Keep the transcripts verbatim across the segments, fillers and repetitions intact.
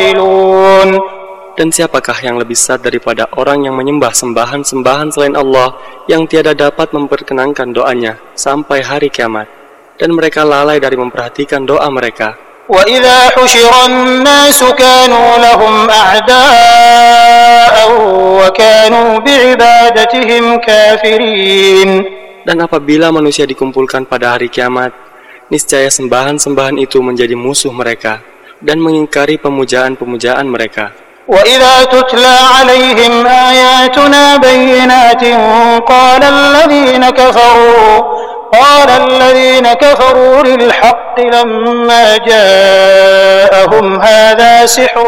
غافلون. Dan siapakah yang lebih sesat daripada orang yang menyembah sembahan-sembahan selain Allah yang tiada dapat memperkenankan doanya sampai hari kiamat, dan mereka lalai dari memperhatikan doa mereka. وَإِذَا حُشِرَ النَّاسُ كَانُوا لَهُمْ أَعْدَاءً وَكَانُوا بِعِبَادَتِهِمْ كَافِرِينَ. Dan apabila manusia dikumpulkan pada hari kiamat, niscaya sembahan-sembahan itu menjadi musuh mereka dan mengingkari pemujaan-pemujaan mereka. وَإِذَا تُتْلَى عَلَيْهِمْ آيَاتُنَا بَيِّنَاتٍ قَالَ الَّذِينَ كَفَرُوا قَالَ الَّذِينَ كَفَرُوا لِلْحَقِّ لَمَّا جَاءَهُمْ هَذَا سِحْرٌ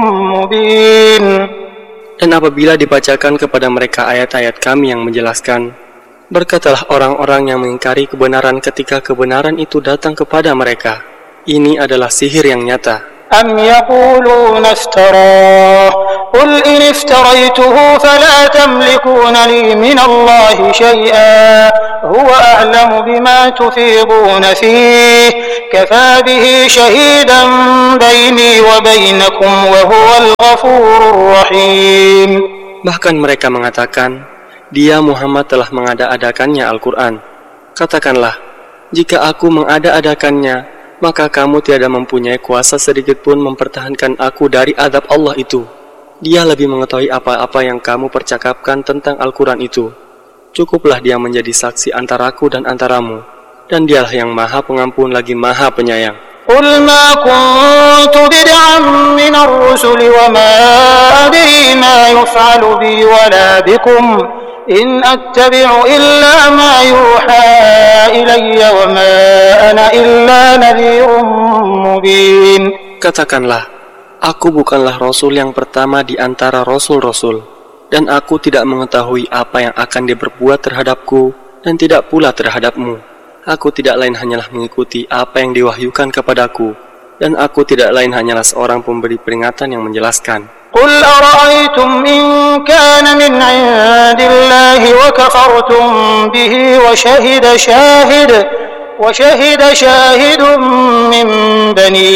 مُبِينٌ. Dan apabila dibacakan kepada mereka ayat-ayat kami yang menjelaskan, berkatalah orang-orang yang mengingkari kebenaran ketika kebenaran itu datang kepada mereka, ini adalah sihir yang nyata. أَمْ يَقُولُونَ افْتَرَاهُ قُلْ إِنِ افْتَرَيْتُهُ فَلَا تَمْلِكُونَ لِي مِنَ اللَّهِ شَيْئًا هُوَ أَعْلَمُ بِمَا تُفِيضُونَ فِيهِ كَفَى بِهِ شَهِيدًا بَيْنِي وَبَيْنَكُمْ وَهُوَ الْغَفُورُ الرَّحِيمُ. Bahkan mereka mengatakan, dia Muhammad telah mengada-adakannya Al-Quran. Katakanlah, jika aku mengada-adakannya, maka kamu tiada mempunyai kuasa sedikit pun mempertahankan aku dari azab Allah itu. Dia lebih mengetahui apa-apa yang kamu percakapkan tentang Al-Quran itu. Cukuplah dia menjadi saksi antaraku dan antaramu, dan dialah yang maha pengampun lagi maha penyayang. قُلْ مَا كُنْتُ بِدْعًا مِنَ الرُّسُلِ وَمَا أَدْرِي مَا يُفْعَلُ بِي وَلَا بِكُمْ إِنْ أَتَّبِعُ إِلَّا مَا يُوحَى إِلَيَّ وَمَا أَنَا إِلَّا نَذِيرٌ مُبِينٌ. Katakanlah, aku bukanlah Rasul yang pertama di antara Rasul-Rasul, dan aku tidak mengetahui apa yang akan diperbuat terhadapku dan tidak pula terhadapmu. Aku tidak lain hanyalah mengikuti apa yang diwahyukan kepadaku, dan aku tidak lain hanyalah seorang pemberi peringatan yang menjelaskan. قُلْ أَرَأَيْتُمْ إِنْ كَانَ مِنْ عِنْدِ اللَّهِ وَكَفَرْتُمْ بِهِ وَشَهِدَ شَاهِدٌ وَشَهِدَ شَاهِدٌ مِنْ بَنِي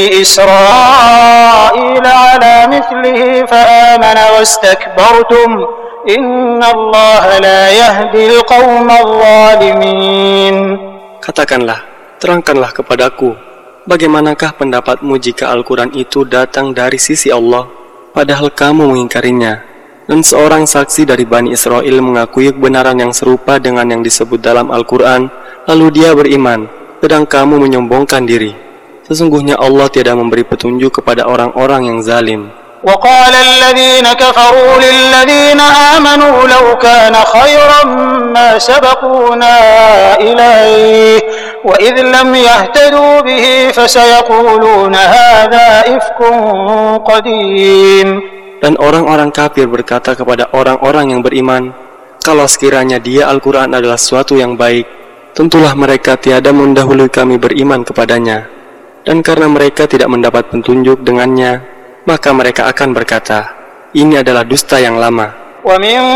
إِسْرَائِيلَ عَلَى مِثْلِهِ فَآمَنَ وَاسْتَكْبَرْتُمْ إِنَّ اللَّهَ لَا يَهْدِي الْقَوْمَ الظَّالِمِينَ. Katakanlah, terangkanlah kepadaku, bagaimanakah pendapatmu jika Al-Quran itu datang dari sisi Allah, padahal kamu mengingkarinya, dan seorang saksi dari Bani Israel mengakui kebenaran yang serupa dengan yang disebut dalam Al-Quran, lalu dia beriman, sedang kamu menyombongkan diri. Sesungguhnya Allah tiada memberi petunjuk kepada orang-orang yang zalim. وَقَالَ الَّذِينَ كَفَرُوا لِلَّذِينَ آمَنُوا لَوْ كَانَ خَيْرًا مَا سَبَقُونَا إِلَيْهِ وَإِذْ لَمْ يَهْتَدُوا بِهِ فَسَيَقُولُونَ هَذَا إِفْكٌ قَدِيمٌ. Dan orang-orang kafir berkata kepada orang-orang yang beriman, kalau sekiranya dia Al-Quran adalah sesuatu yang baik, tentulah mereka tiada mendahului kami beriman kepadanya. Dan karena mereka tidak mendapat petunjuk dengannya, maka mereka akan berkata, ini adalah dusta yang lama.